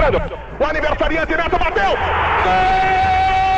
chegando. O aniversariante Neto bateu. Gol!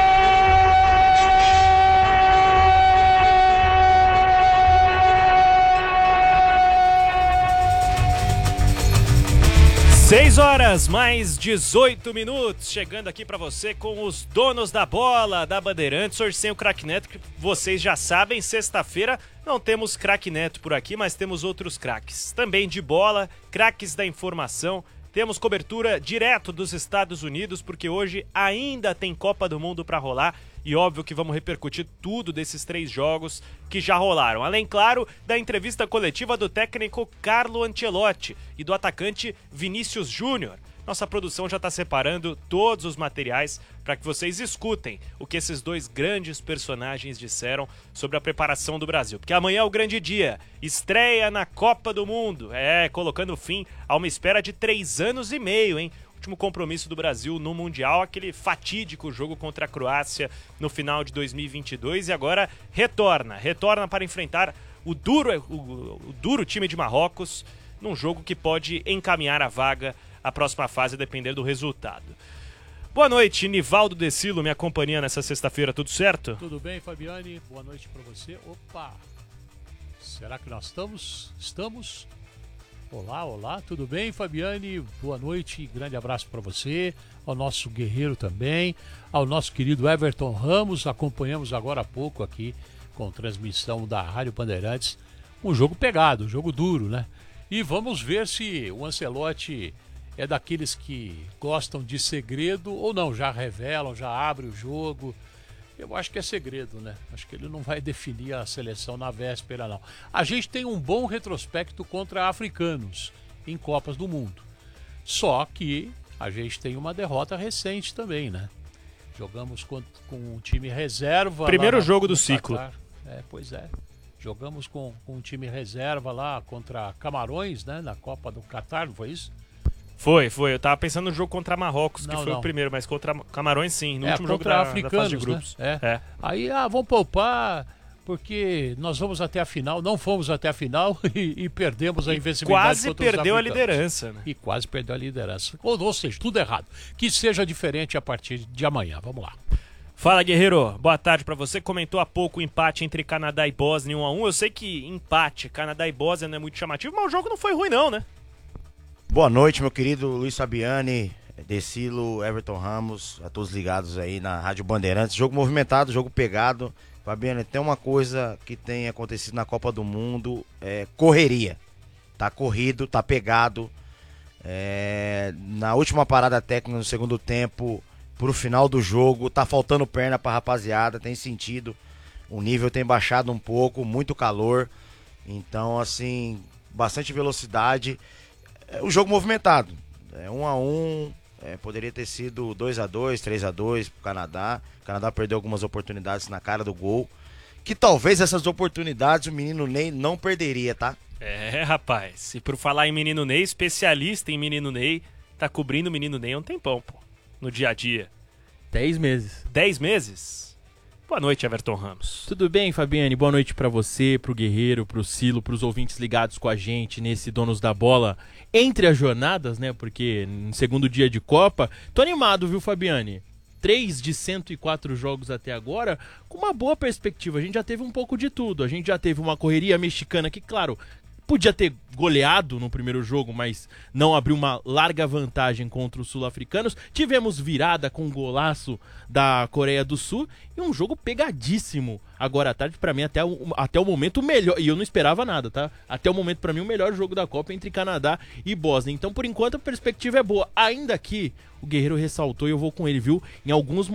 6 horas, mais 18 minutos, chegando aqui pra você com os donos da bola da Bandeirantes, hoje sem o Craque Neto, que vocês já sabem, sexta-feira não temos Craque Neto por aqui, mas temos outros craques, também de bola, craques da informação, temos cobertura direto dos Estados Unidos, porque hoje ainda tem Copa do Mundo pra rolar, e óbvio que vamos repercutir tudo desses 3 jogos que já rolaram. Além, claro, da entrevista coletiva do técnico Carlo Ancelotti e do atacante Vinícius Júnior. Nossa produção já está separando todos os materiais para que vocês escutem o que esses 2 grandes personagens disseram sobre a preparação do Brasil. Porque amanhã é o grande dia, estreia na Copa do Mundo. Colocando fim a uma espera de 3 anos e meio, hein? Último compromisso do Brasil no Mundial, aquele fatídico jogo contra a Croácia no final de 2022 e agora retorna para enfrentar o duro time de Marrocos num jogo que pode encaminhar a vaga à próxima fase, depender do resultado. Boa noite, Nivaldo Decilo, minha companhia nessa sexta-feira, tudo certo? Tudo bem, Fabiane? Boa noite para você. Opa! Será que nós estamos? Estamos? Olá, tudo bem, Fabiane? Boa noite, grande abraço para você, ao nosso guerreiro também, ao nosso querido Everton Ramos, acompanhamos agora há pouco aqui com transmissão da Rádio Bandeirantes, um jogo pegado, um jogo duro, né? E vamos ver se o Ancelotti é daqueles que gostam de segredo ou não, já revelam, já abre o jogo. Eu acho que é segredo, né? Acho que ele não vai definir a seleção na véspera, não. A gente tem um bom retrospecto contra africanos em Copas do Mundo. Só que a gente tem uma derrota recente também, né? Jogamos com um time reserva. Primeiro jogo do ciclo. Pois é. Jogamos com um time reserva lá contra Camarões, né? Na Copa do Catar, não foi isso? Foi. Eu tava pensando no jogo contra Marrocos, que foi o primeiro, mas contra Camarões sim, no último jogo da fase de grupos. Né? Aí, vamos poupar, porque nós vamos até a final, não fomos até a final e perdemos a invencibilidade. Quase perdeu a liderança, né? E quase perdeu a liderança. Ou seja, tudo errado. Que seja diferente a partir de amanhã. Vamos lá. Fala, guerreiro. Boa tarde pra você. Comentou há pouco o empate entre Canadá e Bósnia 1-1. Eu sei que empate, Canadá e Bósnia não é muito chamativo, mas o jogo não foi ruim não, né? Boa noite, meu querido Luiz Fabiane, Decilo, Everton Ramos, a todos ligados aí na Rádio Bandeirantes. Jogo movimentado, jogo pegado. Fabiane, tem uma coisa que tem acontecido na Copa do Mundo, correria. Tá corrido, tá pegado. Na última parada técnica no segundo tempo, pro final do jogo, tá faltando perna pra rapaziada, tem sentido. O nível tem baixado um pouco, muito calor. Então, assim, bastante velocidade. O jogo movimentado, 1-1, poderia ter sido 2-2, 3-2 pro Canadá. O Canadá perdeu algumas oportunidades na cara do gol, que talvez essas oportunidades o menino Ney não perderia, tá? Rapaz, e por falar em menino Ney, especialista em menino Ney, tá cobrindo o menino Ney há um tempão, pô, no dia a dia. 10 meses. 10 meses? Boa noite, Everton Ramos. Tudo bem, Fabiane? Boa noite pra você, pro Guerreiro, pro Silo, pros ouvintes ligados com a gente nesse Donos da Bola entre as jornadas, né? Porque no segundo dia de Copa, tô animado, viu, Fabiane? 3 de 104 jogos até agora, com uma boa perspectiva. A gente já teve um pouco de tudo. A gente já teve uma correria mexicana que, claro, podia ter goleado no primeiro jogo, mas não abriu uma larga vantagem contra os sul-africanos. Tivemos virada com um golaço da Coreia do Sul e um jogo pegadíssimo agora à tarde. Pra mim, até o momento, o melhor. E eu não esperava nada, tá? Até o momento, pra mim, o melhor jogo da Copa entre Canadá e Bósnia. Então, por enquanto, a perspectiva é boa. Ainda que o Guerreiro ressaltou, e eu vou com ele, viu? Em alguns